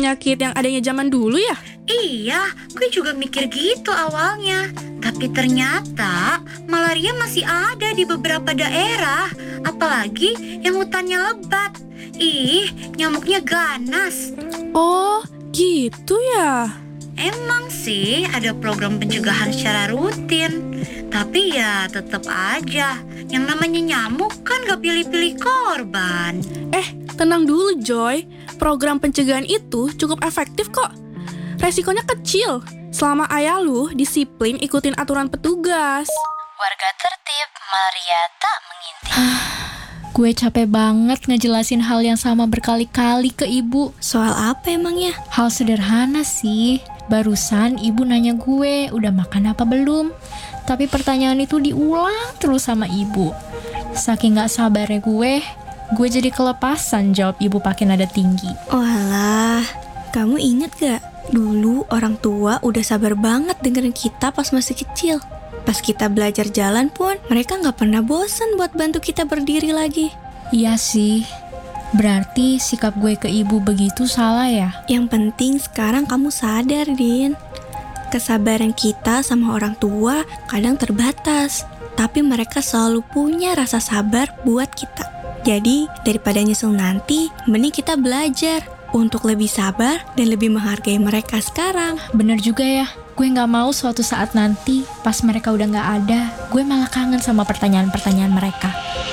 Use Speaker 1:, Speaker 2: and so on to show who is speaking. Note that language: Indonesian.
Speaker 1: penyakit yang adanya zaman dulu ya?
Speaker 2: Iya, gue juga mikir gitu awalnya. Tapi ternyata malaria masih ada di beberapa daerah, apalagi yang hutannya lebat. Ih, nyamuknya ganas.
Speaker 1: Oh, gitu ya.
Speaker 2: Emang sih ada program pencegahan secara rutin, tapi ya tetap aja yang namanya nyamuk kan gak pilih-pilih korban.
Speaker 1: Tenang dulu Joy, program pencegahan itu cukup efektif kok. Resikonya kecil, selama ayah lu disiplin ikutin aturan petugas.
Speaker 3: Warga tertib, malaria tak mengintip. Gue capek banget ngejelasin hal yang sama berkali-kali ke ibu.
Speaker 4: Soal apa emangnya?
Speaker 3: Hal sederhana sih. Barusan ibu nanya gue udah makan apa belum. Tapi pertanyaan itu diulang terus sama ibu. Saking gak sabarnya gue jadi kelepasan jawab ibu pakai nada tinggi.
Speaker 4: Walah, kamu inget gak? Dulu orang tua udah sabar banget dengerin kita pas masih kecil. Pas kita belajar jalan pun, mereka gak pernah bosan buat bantu kita berdiri lagi.
Speaker 3: Iya sih. Berarti sikap gue ke ibu begitu salah ya?
Speaker 4: Yang penting sekarang kamu sadar, Din. Kesabaran kita sama orang tua kadang terbatas, tapi mereka selalu punya rasa sabar buat kita. Jadi, daripada nyesel nanti, mending kita belajar untuk lebih sabar dan lebih menghargai mereka sekarang.
Speaker 3: Bener juga ya. Gue gak mau suatu saat nanti, pas mereka udah gak ada, gue malah kangen sama pertanyaan-pertanyaan mereka.